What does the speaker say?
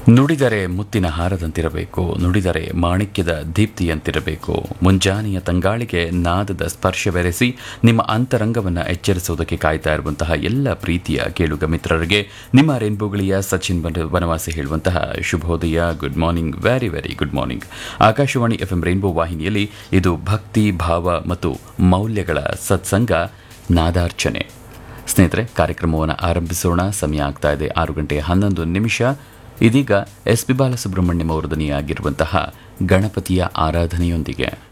ನುಡಿದರೆ ಮುತ್ತಿನ ಹಾರದಂತಿರಬೇಕು, ನುಡಿದರೆ ಮಾಣಿಕ್ಯದ ದೀಪ್ತಿಯಂತಿರಬೇಕು. ಮುಂಜಾನೆಯ ತಂಗಾಳಿಗೆ ನಾದದ ಸ್ಪರ್ಶವೆರೆಸಿ ನಿಮ್ಮ ಅಂತರಂಗವನ್ನು ಎಚ್ಚರಿಸುವುದಕ್ಕೆ ಕಾಯ್ತಾ ಇರುವಂತಹ ಎಲ್ಲ ಪ್ರೀತಿಯ ಕೇಳುಗ ಮಿತ್ರರಿಗೆ ನಿಮ್ಮ ರೇನ್ಬೋಗಳಿಯ ಸಚಿನ್ ವನವಾಸಿ ಹೇಳುವಂತಹ ಶುಭೋದಯ. Good morning, very very good morning. Akashvani FM rainbow ವಾಹಿನಿಯಲ್ಲಿ ಇದು ಭಕ್ತಿ ಭಾವ ಮತ್ತು ಮೌಲ್ಯಗಳ ಸತ್ಸಂಗ ನಾದಾರ್ಚನೆ. ಸ್ನೇಹಿತರೆ, ಕಾರ್ಯಕ್ರಮವನ್ನು ಆರಂಭಿಸೋಣ. ಸಮಯ ಆಗ್ತಾ ಇದೆ 6:11. ಇದೀಗ SP ಬಾಲಸುಬ್ರಹ್ಮಣ್ಯಂ ಅವರ ಧ್ವನಿಯಾಗಿರುವಂತಹ ಗಣಪತಿಯ ಆರಾಧನೆಯೊಂದಿಗೆ